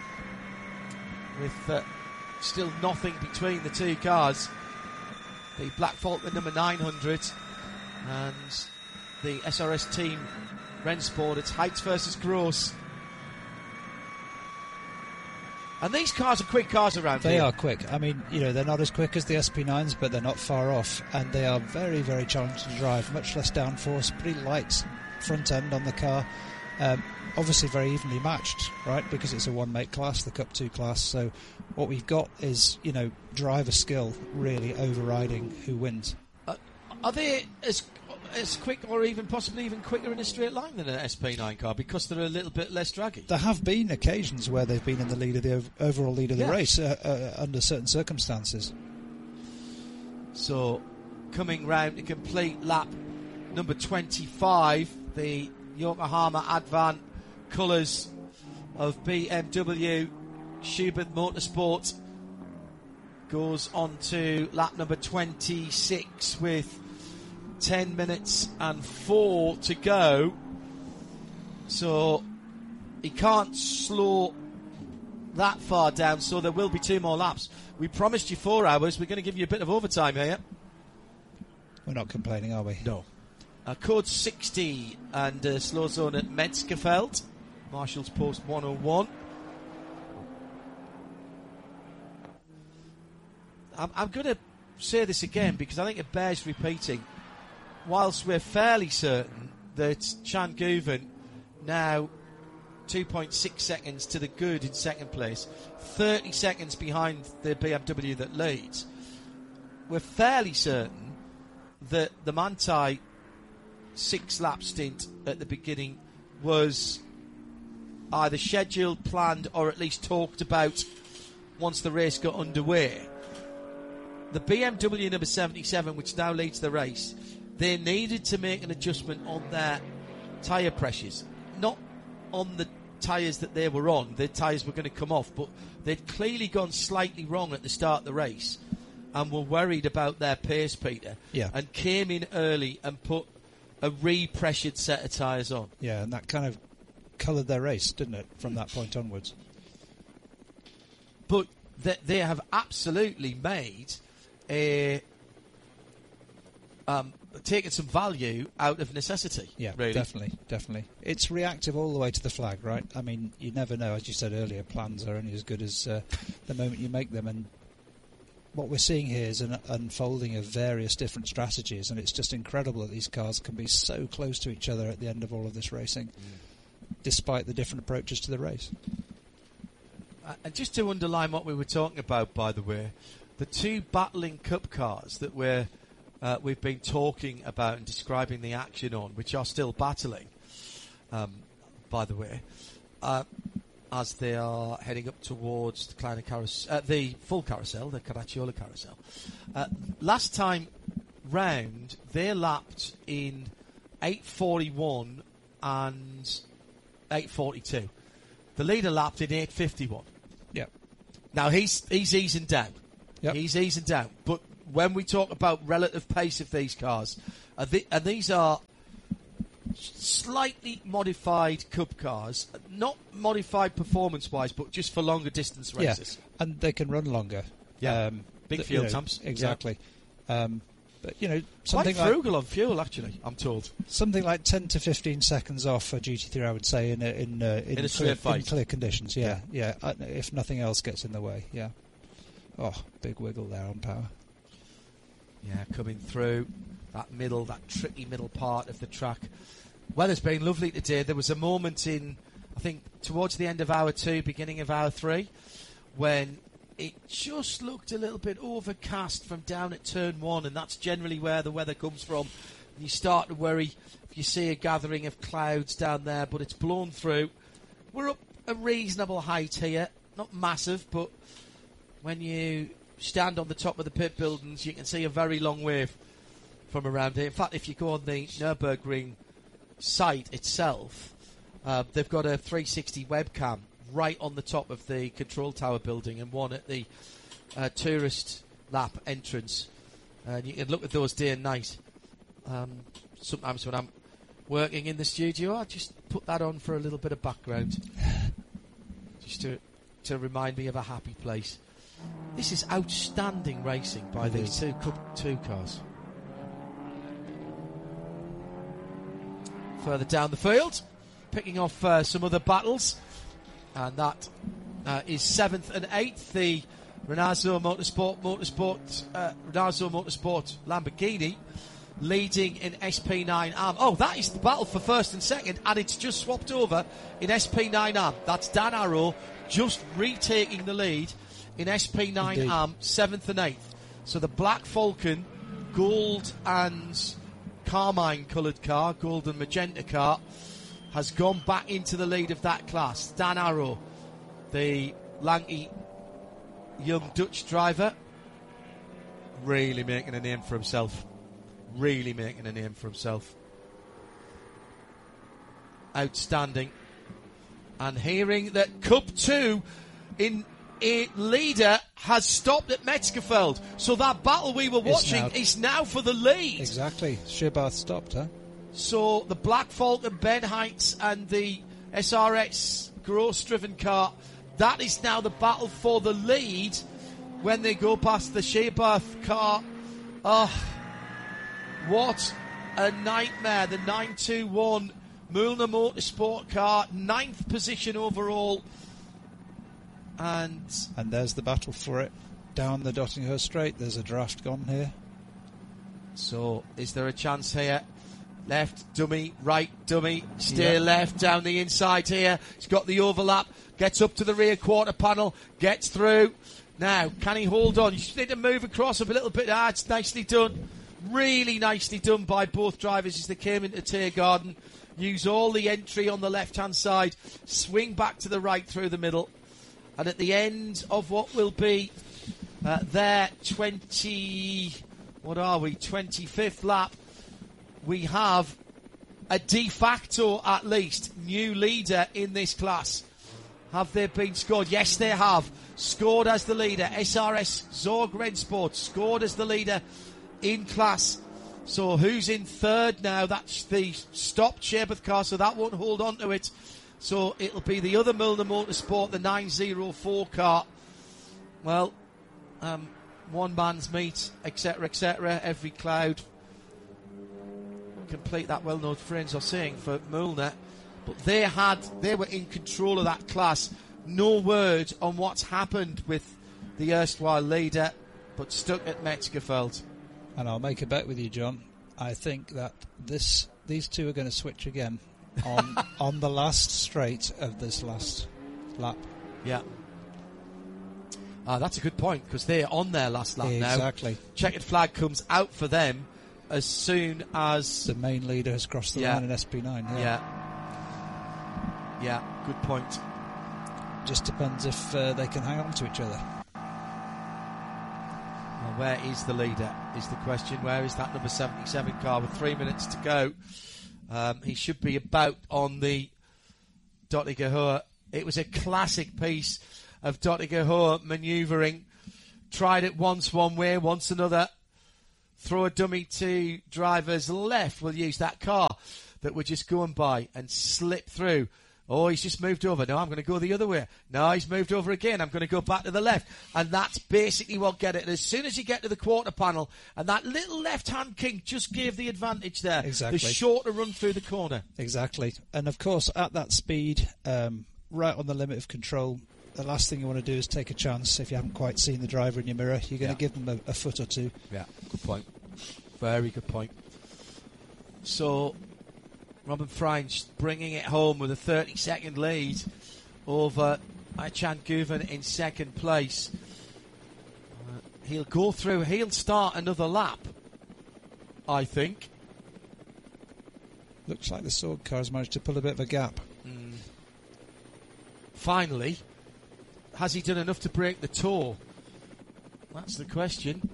A: with uh, still nothing between the two cars. The Black Falcon number nine hundred and the S R S team Rennsport. It's Heights versus Gross. And these cars are quick cars around
B: they
A: here.
B: They are quick. I mean, you know, they're not as quick as the S P nines, but they're not far off. And they are very, very challenging to drive. Much less downforce, pretty light front end on the car. Um, obviously very evenly matched, right? Because it's a one-make class, the Cup two class. So what we've got is, you know, driver skill really overriding who wins.
A: Uh, are they as as quick or even possibly even quicker in a straight line than an S P nine car because they're a little bit less draggy?
B: There have been occasions where they've been in the lead of the ov- overall lead of the
A: yeah.
B: race uh, uh, under certain circumstances.
A: So, coming round to complete lap number twenty-five, the Yokohama Advan colours of B M W Schubert Motorsport goes on to lap number twenty-six with ten minutes and four to go. So he can't slow that far down, so there will be two more laps. We promised you four hours. We're going to give you a bit of overtime here.
B: We're not complaining, are we?
A: No. Uh, code sixty and uh, slow zone at Metzgerfeld. Marshall's Post one oh one. I'm, I'm going to say this again because I think it bears repeating. Whilst we're fairly certain that Chan Guven, now two point six seconds to the good in second place, thirty seconds behind the B M W that leads, we're fairly certain that the Manthey six-lap stint at the beginning was either scheduled, planned, or at least talked about once the race got underway. The B M W number seventy-seven, which now leads the race, they needed to make an adjustment on their tyre pressures. Not on the tyres that they were on. Their tyres were going to come off, but they'd clearly gone slightly wrong at the start of the race and were worried about their pace, Peter,
B: yeah.
A: and came in early and put a re-pressured set of tyres on.
B: Yeah, and that kind of coloured their race, didn't it, from that point onwards?
A: But they, they have absolutely made a... Um, taken some value out of necessity.
B: Yeah,
A: really.
B: definitely, definitely. It's reactive all the way to the flag, right? I mean, you never know, as you said earlier, plans are only as good as uh, the moment you make them, and what we're seeing here is an unfolding of various different strategies, and it's just incredible that these cars can be so close to each other at the end of all of this racing, mm. despite the different approaches to the race.
A: Uh, and just to underline what we were talking about, by the way, the two battling Cup cars that we're Uh, we've been talking about and describing the action on, which are still battling, um, by the way, uh, as they are heading up towards the Kleiner carousel, uh, the full carousel, the Caracciolo carousel. Uh, last time round, they lapped in eight forty-one and eight forty-two. The leader lapped in eight fifty-one.
B: Yeah.
A: Now he's he's easing down.
B: Yep.
A: He's easing down. But when we talk about relative pace of these cars, are the, and these are slightly modified Cup cars, not modified performance-wise, but just for longer distance races.
B: Yeah, and they can run longer.
A: Yeah,
B: um,
A: big
B: th-
A: fuel
B: you know,
A: temps.
B: Exactly. Yeah. Um, but you know,
A: Quite
B: something
A: frugal
B: like,
A: on fuel, actually. I'm told
B: something like ten to fifteen seconds off a G T three, I would say, in a, in uh, in,
A: In a
B: clear,
A: straight fight.
B: in clear conditions. Yeah, yeah. yeah. Uh, if nothing else gets in the way. Yeah. Oh, big wiggle there on power.
A: Yeah, coming through that middle, that tricky middle part of the track. Weather's been lovely today. There was a moment in, I think, towards the end of hour two, beginning of hour three, when it just looked a little bit overcast from down at turn one, and that's generally where the weather comes from. And you start to worry if you see a gathering of clouds down there, but it's blown through. We're up a reasonable height here, not massive, but when you stand on the top of the pit buildings, you can see a very long way from around here. In fact, if you go on the Nürburgring site itself, uh, they've got a three sixty webcam right on the top of the control tower building and one at the uh, tourist lap entrance. And you can look at those day and night. Um, sometimes when I'm working in the studio, I just put that on for a little bit of background. Just to, to remind me of a happy place. This is outstanding racing by
B: It
A: these
B: is.
A: two Cup two cars. Further down the field, picking off uh, some other battles, and that uh, is seventh and eighth. The Renazzo Motorsport, Motorsport, uh, Renazzo Motorsport Lamborghini, leading in S P nine A M. Oh, that is the battle for first and second, and it's just swapped over in S P nine A M. That's Dan Arrow just retaking the lead in S P nine A M, seventh and eighth. So the Black Falcon, gold and carmine coloured car, gold and magenta car, has gone back into the lead of that class. Dan Arrow, the lanky young Dutch driver, really making a name for himself. Really making a name for himself. Outstanding. And hearing that Cup two in a leader has stopped at Metzgerfeld. So that battle we were watching
B: now-
A: is now for the lead.
B: Exactly. Shearbath stopped, huh?
A: So the Black Falcon, Ben Heights, and the S R X gross-driven car, that is now the battle for the lead when they go past the Shearbath car. Oh, what a nightmare. The nine two one Mühlner Motorsport car, ninth position overall. And
B: And there's the battle for it. Down the Dottinghurst Straight, there's a draft gone here.
A: so is there a chance here? Left dummy, right dummy, steer
B: Yeah.
A: left down the inside here. He's got the overlap, gets up to the rear quarter panel, gets through. Now, can he hold on? You just need to move across up a little bit. Ah, it's nicely done. Really nicely done by both drivers as they came into Tiergarten. Use all the entry on the left-hand side, swing back to the right through the middle. And at the end of what will be uh, their twenty, what are we, twenty-fifth lap, we have a de facto, at least, new leader in this class. Have they been scored? Yes, they have. Scored as the leader. S R S Zorg Rennsport scored as the leader in class. So who's in third now? That's the stopped Shearbath car, so that won't hold on to it. So it'll be the other Mühlner Motorsport, the nine oh four car. Well, um, one man's meat, et cetera, et cetera. Every cloud. Complete that well-known phrase I'm saying for Mühlner. But they had, they were in control of that class. No word on what's happened with the erstwhile leader, but stuck at Metzgerfeld.
B: And I'll make a bet with you, John. I think that this these two are going to switch again on on the last straight of this last lap.
A: Yeah. Ah, that's a good point, because they're on their last lap now.
B: Exactly.
A: Checkered flag comes out for them as soon as...
B: The main leader has crossed the
A: Yeah.
B: line in S P nine. Yeah.
A: Yeah. Yeah, good point.
B: Just depends if uh, they can hang on to each other.
A: Well, where is the leader, is the question. Where is that number seventy-seven car with three minutes to go? Um, he should be about on the Dottinger Hohe. It was a classic piece. of Dottinger Hoa manoeuvring. Tried it once one way, once another. Throw a dummy to driver's left. We'll use that car that we're just going by and slip through. Oh, he's just moved over. No, I'm going to go the other way. No, he's moved over again. I'm going to go back to the left. And that's basically what get it. And as soon as you get to the quarter panel, and that little left-hand kink just gave the advantage there.
B: Exactly.
A: The shorter run through the corner.
B: Exactly. And, of course, at that speed, um, right on the limit of control, the last thing you want to do is take a chance. If you haven't quite seen the driver in your mirror, you're going to
A: Yeah.
B: give them a, a foot or two.
A: Yeah, good point. Very good point. So, Robin Freins bringing it home with a thirty-second lead over Aychan Guven in second place. Uh, he'll go through, he'll start another lap, I think.
B: Looks like the Sword car has managed to pull a bit of a gap.
A: Mm. Finally, has he done enough to break the tour? That's the question.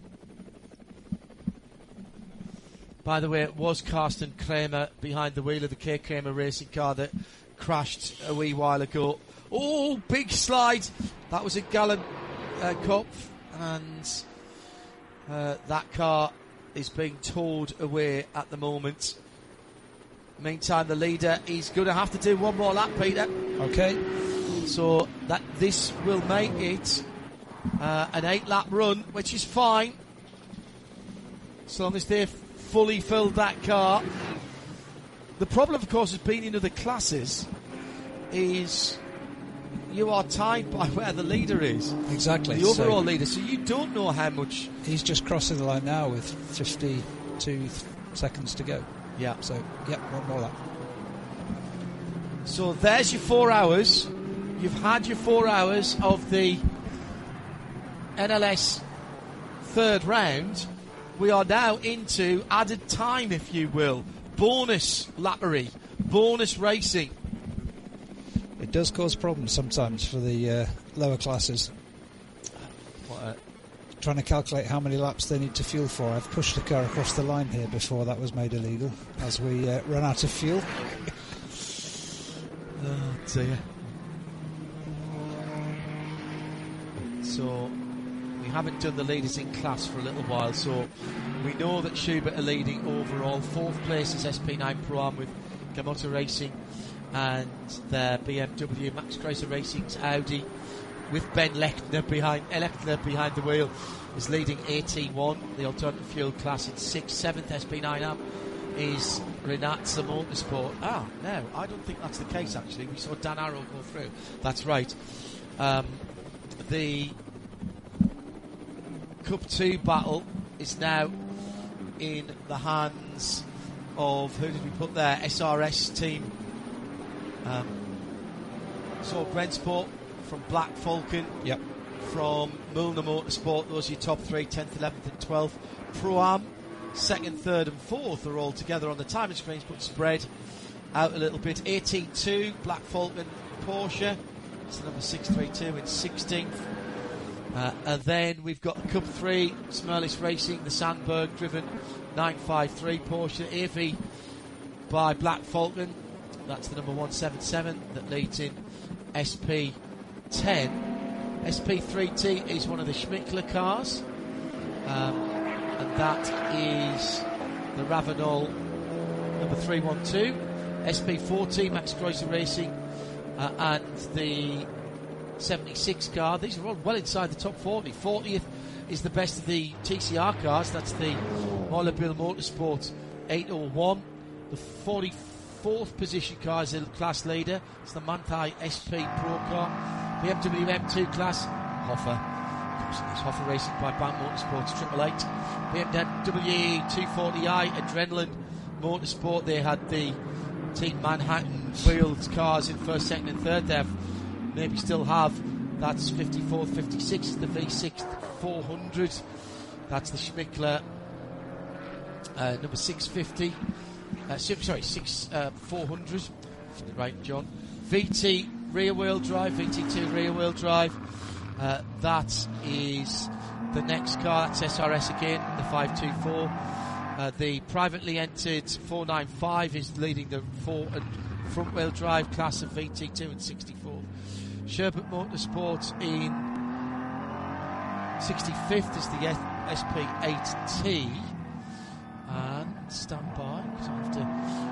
A: By the way, it was Carsten Kramer behind the wheel of the K. Kramer racing car that crashed a wee while ago. Oh, big slide. That was a Gallen uh, Kopf, and uh, that car is being towed away at the moment. Meantime, the leader is going to have to do one more lap, Peter.
B: Okay.
A: So that this will make it uh, an eight-lap run, which is fine. So long as they've fully filled that car. The problem, of course, has been in other classes is you are tied by where the leader is.
B: Exactly.
A: The overall
B: so
A: leader. So you don't know how much...
B: He's just crossing the line now with fifty-two th- seconds to go.
A: Yeah.
B: So, yeah, one more lap.
A: So there's your four hours. You've had your four hours of the N L S third round. We are now into added time, if you will. Bonus lappery. Bonus racing.
B: It does cause problems sometimes for the uh, lower classes.
A: What a
B: Trying to calculate how many laps they need to fuel for. I've pushed the car across the line here before that was made illegal, as we uh, run out of fuel.
A: Oh dear. So we haven't done the leaders in class for a little while, so we know that Schubert are leading overall. Fourth place is S P nine Pro-Am with Gamoto Racing and their B M W. Max Chrysler Racing's Audi with Ben Lechner behind uh, Lechner behind the wheel is leading A T one, the alternative fuel class in sixth. Seventh S P nine Am is Renatza Motorsport. Ah, no, I don't think that's the case actually. We saw Dan Arrow go through. That's right. Um, the Cup two battle is now in the hands of, who did we put there? S R S team. Um, so Brentsport from Black Falcon.
B: Yep.
A: From Milner Motorsport, those are your top three, tenth, eleventh and twelfth. Pro-Am, second, third and fourth are all together on the timing screens, but spread out a little bit. eighteen two, Black Falcon Porsche. It's the number six three two in sixteenth. Uh, and then we've got the Cup three, Smerlis Racing, the Sandberg driven nine five three Porsche, A V by Black Falcon. That's the number one seven seven that leads in S P ten. S P three T is one of the Schmickler cars, um, and that is the Ravenol number three one two. S P forty, Max Chrysler Racing, uh, and the seventy-six car. These are all well inside the top forty. fortieth is the best of the T C R cars. That's the Mollabille Motorsport eight oh one. The forty-fourth position car is the class leader. It's the Manthey S P Pro car. B M W M two class, Hoffer. Of course, it's Hoffer Racing by Bank Motorsports triple eight. B M W two forty i, Adrenaline Motorsport. They had the Team Manhattan wheeled cars in first, second and third. They maybe still have. That's fifty-fourth, fifty-sixth, the V six four hundred. That's the Schmickler uh, number six fifty. Uh, sorry, six uh, four hundred. Right, John. V T rear wheel drive, V T two rear wheel drive. Uh, that is the next car. That's S R S again, the five two four. Uh, the privately entered four ninety-five is leading the four and front wheel drive class of V T two and sixty-four. Sherbert Motorsport in sixty-fifth is the S P eight T. And stand by, because I have to